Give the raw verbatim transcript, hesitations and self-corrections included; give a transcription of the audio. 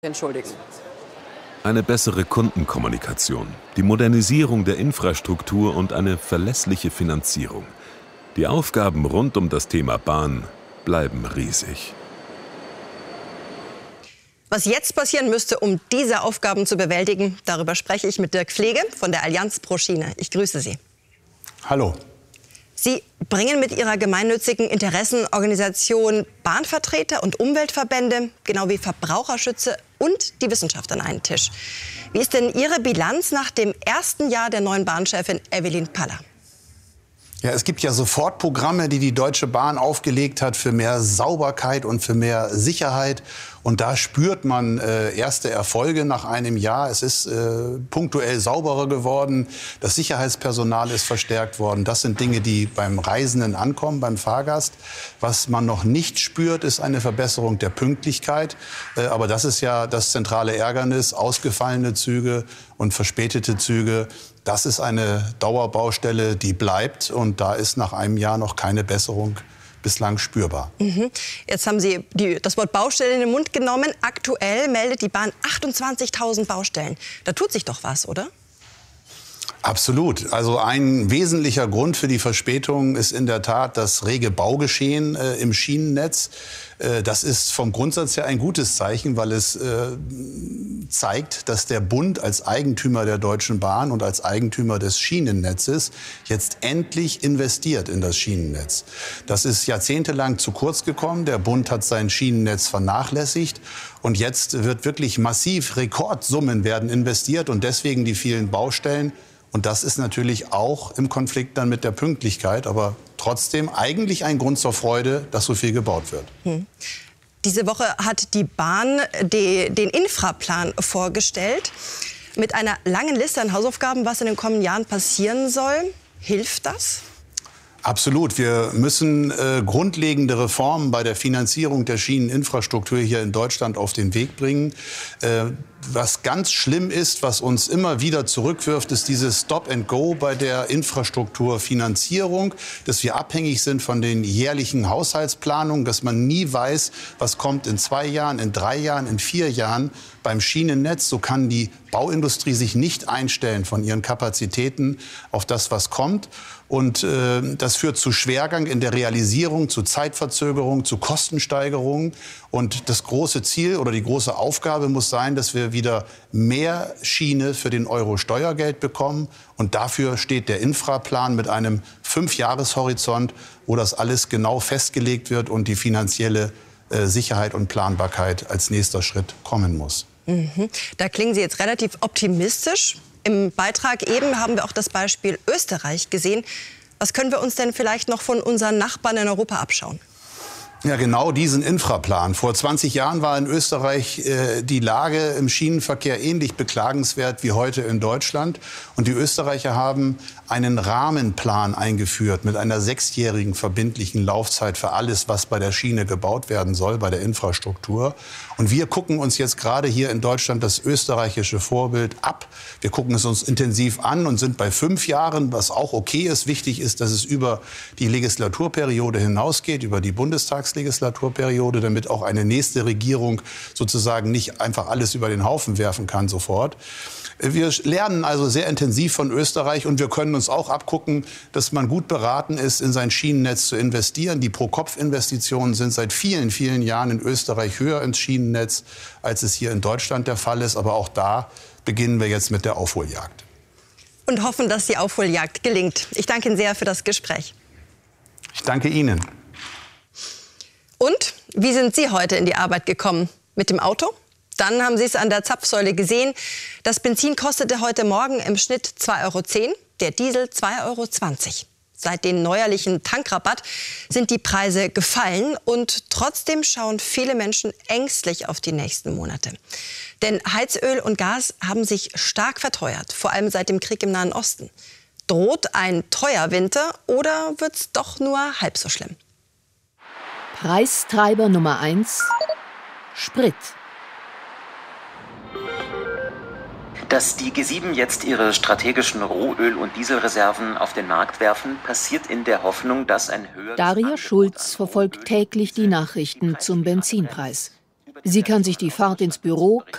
entschuldigen. Eine bessere Kundenkommunikation, die Modernisierung der Infrastruktur und eine verlässliche Finanzierung. Die Aufgaben rund um das Thema Bahn bleiben riesig. Was jetzt passieren müsste, um diese Aufgaben zu bewältigen, darüber spreche ich mit Dirk Pflege von der Allianz pro Schiene. Ich grüße Sie. Hallo. Sie bringen mit Ihrer gemeinnützigen Interessenorganisation Bahnvertreter und Umweltverbände, genau wie Verbraucherschützer und die Wissenschaft an einen Tisch. Wie ist denn Ihre Bilanz nach dem ersten Jahr der neuen Bahnchefin Evelyn Paller? Ja, es gibt ja Sofortprogramme, die die Deutsche Bahn aufgelegt hat für mehr Sauberkeit und für mehr Sicherheit. Und da spürt man äh, erste Erfolge nach einem Jahr. Es ist äh, punktuell sauberer geworden. Das Sicherheitspersonal ist verstärkt worden. Das sind Dinge, die beim Reisenden ankommen, beim Fahrgast. Was man noch nicht spürt, ist eine Verbesserung der Pünktlichkeit. Äh, aber das ist ja das zentrale Ärgernis. Ausgefallene Züge und verspätete Züge. Das ist eine Dauerbaustelle, die bleibt. Und da ist nach einem Jahr noch keine Besserung bislang spürbar. Mhm. Jetzt haben Sie die, das Wort Baustelle in den Mund genommen. Aktuell meldet die Bahn achtundzwanzigtausend Baustellen. Da tut sich doch was, oder? Absolut. Also ein wesentlicher Grund für die Verspätung ist in der Tat das rege Baugeschehen äh, im Schienennetz. Äh, das ist vom Grundsatz her ein gutes Zeichen, weil es äh, zeigt, dass der Bund als Eigentümer der Deutschen Bahn und als Eigentümer des Schienennetzes jetzt endlich investiert in das Schienennetz. Das ist jahrzehntelang zu kurz gekommen. Der Bund hat sein Schienennetz vernachlässigt. Und jetzt wird wirklich massiv Rekordsummen werden investiert und deswegen die vielen Baustellen. Und das ist natürlich auch im Konflikt dann mit der Pünktlichkeit, aber trotzdem eigentlich ein Grund zur Freude, dass so viel gebaut wird. Hm. Diese Woche hat die Bahn die, den Infraplan vorgestellt mit einer langen Liste an Hausaufgaben, was in den kommenden Jahren passieren soll. Hilft das? Absolut. Wir müssen äh, grundlegende Reformen bei der Finanzierung der Schieneninfrastruktur hier in Deutschland auf den Weg bringen. Äh, was ganz schlimm ist, was uns immer wieder zurückwirft, ist dieses Stop and Go bei der Infrastrukturfinanzierung, dass wir abhängig sind von den jährlichen Haushaltsplanungen, dass man nie weiß, was kommt in zwei Jahren, in drei Jahren, in vier Jahren beim Schienennetz. So kann die Bauindustrie sich nicht einstellen von ihren Kapazitäten auf das, was kommt. Und äh, das führt zu Schwergang in der Realisierung, zu Zeitverzögerung, zu Kostensteigerungen. Und das große Ziel oder die große Aufgabe muss sein, dass wir wieder mehr Schiene für den Euro Steuergeld bekommen. Und dafür steht der Infraplan mit einem Fünfjahreshorizont, wo das alles genau festgelegt wird und die finanzielle äh, Sicherheit und Planbarkeit als nächster Schritt kommen muss. Mhm. Da klingen Sie jetzt relativ optimistisch. Im Beitrag eben haben wir auch das Beispiel Österreich gesehen. Was können wir uns denn vielleicht noch von unseren Nachbarn in Europa abschauen? Ja, genau diesen Infraplan. Vor zwanzig Jahren war in Österreich äh, die Lage im Schienenverkehr ähnlich beklagenswert wie heute in Deutschland. Und die Österreicher haben einen Rahmenplan eingeführt mit einer sechsjährigen verbindlichen Laufzeit für alles, was bei der Schiene gebaut werden soll, bei der Infrastruktur. Und wir gucken uns jetzt gerade hier in Deutschland das österreichische Vorbild ab. Wir gucken es uns intensiv an und sind bei fünf Jahren, was auch okay ist. Wichtig ist, dass es über die Legislaturperiode hinausgeht, über die Bundestagslegislaturperiode, damit auch eine nächste Regierung sozusagen nicht einfach alles über den Haufen werfen kann sofort. Wir lernen also sehr intensiv von Österreich und wir können uns auch abgucken, dass man gut beraten ist, in sein Schienennetz zu investieren. Die Pro-Kopf-Investitionen sind seit vielen, vielen Jahren in Österreich höher ins Schienennetz, als es hier in Deutschland der Fall ist. Aber auch da beginnen wir jetzt mit der Aufholjagd. Und hoffen, dass die Aufholjagd gelingt. Ich danke Ihnen sehr für das Gespräch. Ich danke Ihnen. Und wie sind Sie heute in die Arbeit gekommen? Mit dem Auto? Dann haben Sie es an der Zapfsäule gesehen. Das Benzin kostete heute Morgen im Schnitt zwei Euro zehn, der Diesel zwei Euro zwanzig. Seit dem neuerlichen Tankrabatt sind die Preise gefallen und trotzdem schauen viele Menschen ängstlich auf die nächsten Monate. Denn Heizöl und Gas haben sich stark verteuert, vor allem seit dem Krieg im Nahen Osten. Droht ein teuer Winter oder wird's doch nur halb so schlimm? Preistreiber Nummer eins: Sprit. Dass die G sieben jetzt ihre strategischen Rohöl- und Dieselreserven auf den Markt werfen, passiert in der Hoffnung, dass ein höheres Daria Schulz verfolgt täglich die Nachrichten zum Benzinpreis. Sie kann sich die Fahrt ins Büro